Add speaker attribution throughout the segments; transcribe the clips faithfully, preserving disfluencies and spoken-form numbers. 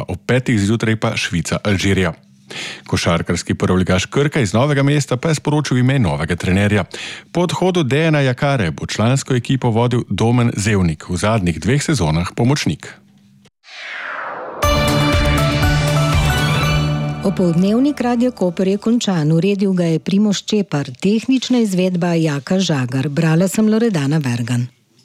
Speaker 1: ob petih zjutraj pa Švica-Alžirija. Košarkarski prvoligaš Krka iz Novega mesta pa je sporočil ime novega trenerja. Po odhodu Dejana Jakare bo člansko ekipo vodil Domen Zevnik, v zadnjih dveh sezonah pomočnik.
Speaker 2: Opoldnevnik Radia Koper je končan, uredil ga je Primož Čepar, tehnična izvedba Jaka Žagar. Brala sem Loredana Vergan.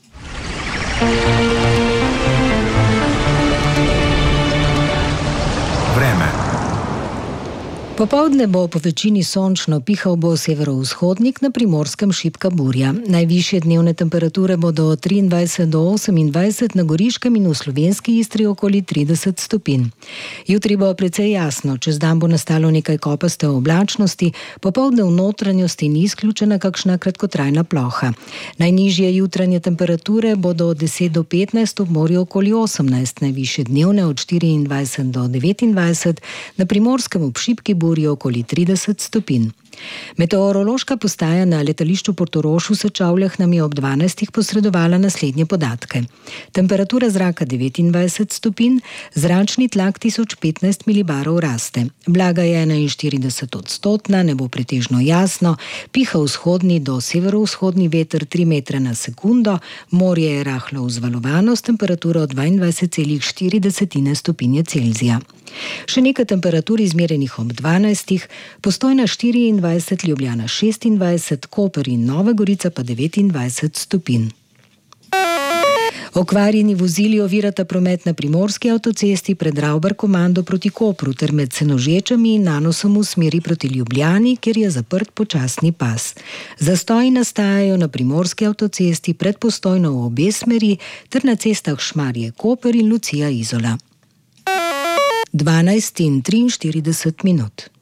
Speaker 3: Vreme.
Speaker 2: Popoldne bo po večini sončno, pihal bo severovzhodnik, na Primorskem šibka burja. Najvišje dnevne temperature bodo od triindvajset do osemindvajset, na Goriškem in v slovenski Istri okoli trideset stopinj. Jutri bo precej jasno, čez dan bo nastalo nekaj kopaste oblačnosti, popoldne v notranjosti ni izključena kakšna kratkotrajna ploha. Najnižje jutranje temperature bodo od deset do petnajst, ob morju okoli osemnajst, najvišje dnevne od štiriindvajset do devetindvajset, na Primorskem ob šibki burji okoli trideset stopinj. Meteorološka postaja na letališču Portorož v Sečavljah nam je ob dvanajstih posredovala naslednje podatke. Temperatura zraka devetindvajset stopinj, zračni tlak tisoč petnajst milibarov raste. Vlaga je enainštirideset odstotna, nebo pretežno jasno, piha vzhodni do severovzhodni veter tri metre na sekundo, morje je rahlo vzvalovano s temperaturo dvaindvajset celih štiri stopinje Celzija. Še nekaj temperatur izmerenih ob dvanajstih, Postojna štiriindvajset, Ljubljana šestindvajset, Koper in Nova Gorica pa devetindvajset stopinj. Okvarjeni vozili ovirata promet na primorski avtocesti pred Ravbar-Komando proti Kopru ter med Senožečami in Nanosom v smeri proti Ljubljani, kjer je zaprt počasni pas. Zastoji nastajajo na primorski avtocesti pred Postojno v obe smeri ter na cestah Šmarje-Koper in Lucija-Izola. dvanajst in triinštirideset minut.